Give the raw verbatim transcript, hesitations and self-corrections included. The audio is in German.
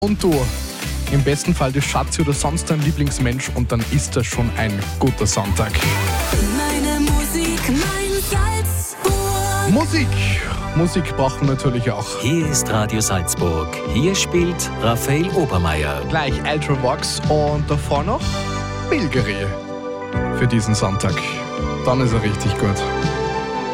Und du, im besten Fall die Schatzi oder sonst dein Lieblingsmensch und dann ist das schon ein guter Sonntag. Meine Musik, mein Salzburg. Musik, Musik brauchen wir natürlich auch. Hier ist Radio Salzburg. Hier spielt Raphael Obermeier. Gleich Ultravox und davor noch Bilgeri für diesen Sonntag. Dann ist er richtig gut.